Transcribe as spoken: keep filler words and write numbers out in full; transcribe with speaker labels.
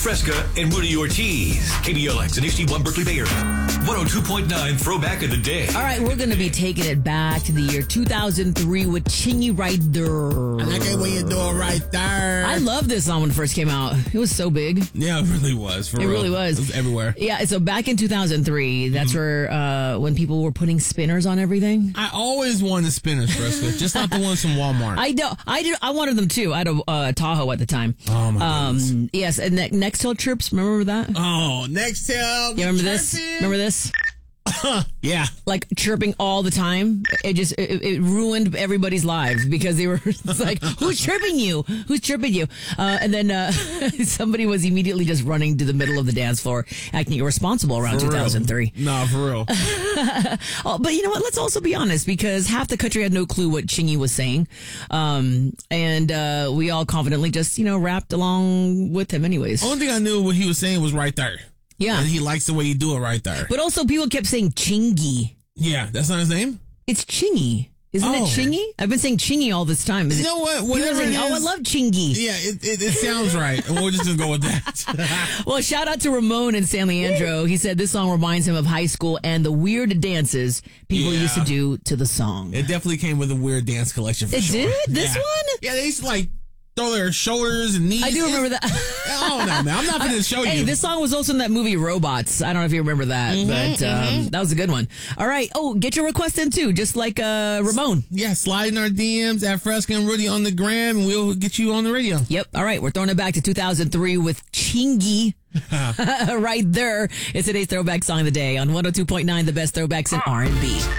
Speaker 1: Fresca and Rudy Ortiz. K B L X and H D one Berkeley Bay Area. one oh two point nine Throwback of the Day.
Speaker 2: All right, we're going to be taking it back to the year two thousand three with Chingy Right There.
Speaker 3: I like it when you do it right there.
Speaker 2: I love this song when it first came out. It was so big.
Speaker 3: Yeah, it really was. For
Speaker 2: it
Speaker 3: real.
Speaker 2: really was.
Speaker 3: It was everywhere.
Speaker 2: Yeah, so back in two thousand three, that's mm-hmm. where uh, when people were putting spinners on everything.
Speaker 3: I always wanted spinners, Fresca, just not the ones from Walmart.
Speaker 2: I know. I did. I wanted them too. I had a uh, Tahoe at the time.
Speaker 3: Oh my
Speaker 2: um,
Speaker 3: goodness.
Speaker 2: Yes, and ne- Nextel trips. Remember that?
Speaker 3: Oh, Nextel.
Speaker 2: You remember this? Remember this?
Speaker 3: Yeah.
Speaker 2: Like chirping all the time. It just, it, it ruined everybody's lives because they were it's like, who's chirping you? Who's chirping you? Uh, and then, uh, somebody was immediately just running to the middle of the dance floor, acting irresponsible around
Speaker 3: for
Speaker 2: two thousand three.
Speaker 3: Real. No, for real.
Speaker 2: Oh, but you know what? Let's also be honest because half the country had no clue what Chingy was saying. Um, and, uh, we all confidently just, you know, rapped along with him anyways.
Speaker 3: Only thing I knew what he was saying was right there.
Speaker 2: Yeah.
Speaker 3: And he likes the way you do it right there.
Speaker 2: But also people kept saying Chingy.
Speaker 3: Yeah, that's not his name?
Speaker 2: It's Chingy. Isn't
Speaker 3: oh.
Speaker 2: it Chingy? I've been saying Chingy all this time. Is
Speaker 3: you
Speaker 2: it,
Speaker 3: know what? Whatever
Speaker 2: saying,
Speaker 3: it is,
Speaker 2: oh, I love Chingy.
Speaker 3: Yeah, it, it, it sounds right. And we're just going to go with that.
Speaker 2: Well, shout out to Ramon and San Leandro. He said this song reminds him of high school and the weird dances people
Speaker 3: yeah.
Speaker 2: used to do to the song.
Speaker 3: It definitely came with a weird dance collection for
Speaker 2: it
Speaker 3: sure.
Speaker 2: It did? This
Speaker 3: yeah.
Speaker 2: one?
Speaker 3: Yeah, they used to like throw their shoulders and knees.
Speaker 2: I do remember that.
Speaker 3: I don't know, man. I'm not going to show
Speaker 2: hey,
Speaker 3: you.
Speaker 2: Hey, this song was also in that movie Robots. I don't know if you remember that, mm-hmm, but um, mm-hmm. that was a good one. All right. Oh, get your request in too, just like uh, Ramon.
Speaker 3: Yeah, slide in our D Ms at Fresca and Rudy on the gram, and we'll get you on the radio.
Speaker 2: Yep. All right. We're throwing it back to two thousand three with Chingy. Right there. It's today's Throwback Song of the Day on one oh two point nine, the best throwbacks in R and B.